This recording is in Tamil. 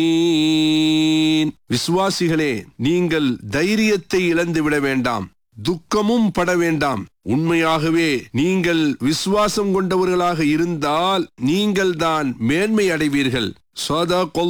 விசுவாசிகளே, நீங்கள் தைரியத்தை இழந்து விட வேண்டாம், துக்கமும் பட வேண்டாம். உண்மையாகவே நீங்கள் விசுவாசம் கொண்டவர்களாக இருந்தால் நீங்கள் தான் மேன்மை அடைவீர்கள்.